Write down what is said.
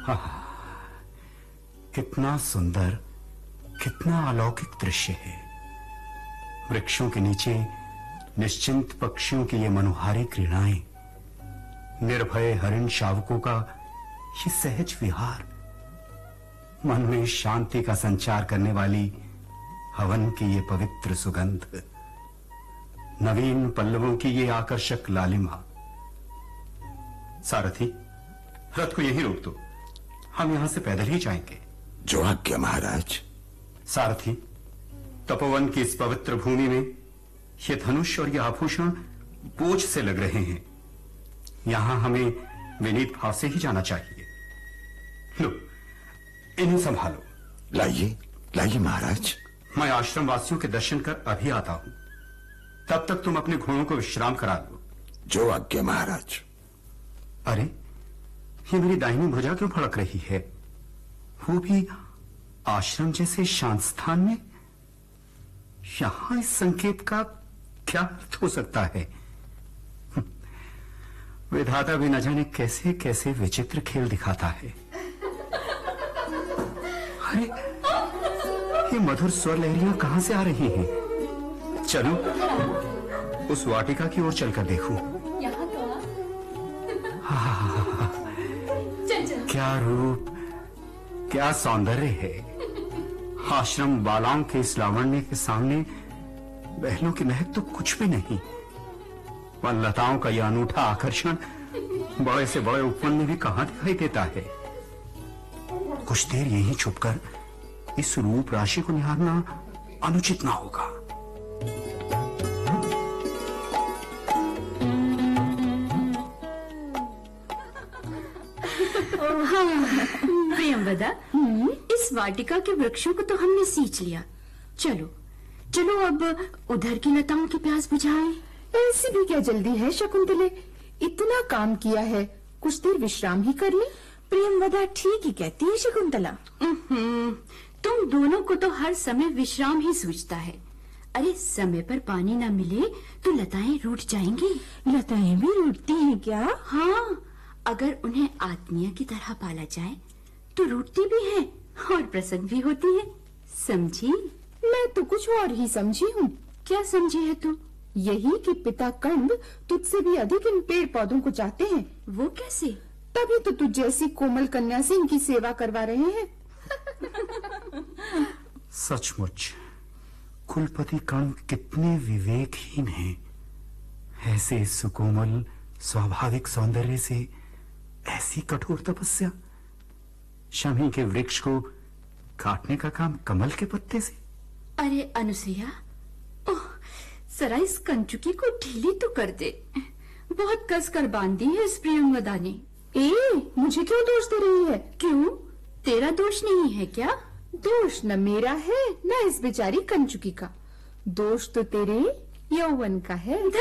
कितना सुंदर, कितना अलौकिक दृश्य है। वृक्षों के नीचे निश्चिंत पक्षियों की ये मनोहारी क्रीड़ाएं, निर्भय हरिण शावकों का ये सहज विहार, मन में शांति का संचार करने वाली हवन की ये पवित्र सुगंध, नवीन पल्लवों की ये आकर्षक लालिमा। सारथी, रथ को यहीं रोक दो, हम यहां से पैदल ही जाएंगे। जो आज्ञा महाराज। सारथी, तपोवन की इस पवित्र भूमि में ये धनुष और ये आभूषण बोझ से लग रहे हैं। यहां हमें विनीत भाव से ही जाना चाहिए। लो, इन्हें संभालो। लाइए लाइए महाराज। मैं आश्रम वासियों के दर्शन कर अभी आता हूं, तब तक तुम अपने घोड़ों को विश्राम करा लो। जो आज्ञा महाराज। अरे, ये मेरी दाहिनी भुजा क्यों फड़क रही है? वो भी आश्रम जैसे शांत स्थान में। यहां इस संकेत का क्या अर्थ हो सकता है? विधाता भी न जाने कैसे कैसे विचित्र खेल दिखाता है। अरे, ये मधुर स्वर लहरियां कहां से आ रही हैं? चलो उस वाटिका की ओर चलकर देखूं। क्या रूप, क्या सौंदर्य है। आश्रम बालाओं के इस लावण्य के सामने बहनों की महक तो कुछ भी नहीं। वन लताओं का यह अनूठा आकर्षण बड़े से बड़े उपवन में भी कहां दिखाई देता है। कुछ देर यहीं छुपकर इस रूप राशि को निहारना अनुचित ना होगा। प्रियंवदा, इस वाटिका के वृक्षों को तो हमने सींच लिया। चलो चलो अब उधर की लताओं की प्यास बुझाएं। ऐसी भी क्या जल्दी है शकुंतले? इतना काम किया है, कुछ देर विश्राम ही कर ले। प्रियंवदा ठीक ही कहती है शकुंतला। तुम दोनों को तो हर समय विश्राम ही सूझता है। अरे, समय पर पानी न मिले तो लताएं रूठ जाएंगी। लताएं भी रूठती हैं क्या? हाँ, अगर उन्हें आत्मीय की तरह पाला जाए तो रूठती भी है और प्रसन्न भी होती है। समझी? मैं तो कुछ और ही समझी हूँ। क्या समझी है तू? यही कि पिता कंद तुझसे भी अधिक इन पेड़ पौधों को चाहते हैं। वो कैसे? तभी तो तुझ जैसी कोमल कन्या से इनकी सेवा करवा रहे हैं। सचमुच कुलपति कर्ण कितने विवेकहीन हैं। ऐसे सुकोमल स्वाभाविक सौंदर्य से ऐसी कठोर तपस्या। शमी के वृक्ष को काटने का काम कमल के पत्ते से। अरे अनुसुईया, ओह, जरा इस कंचुकी को ढीली तो कर दे। बहुत कस कर बांधी है इस प्रियंवदा ने। मुझे क्यों दोष दे रही है? क्यों, तेरा दोष नहीं है क्या? दोष न मेरा है न इस बेचारी कंचुकी का। दोष तो तेरे यौवन का है।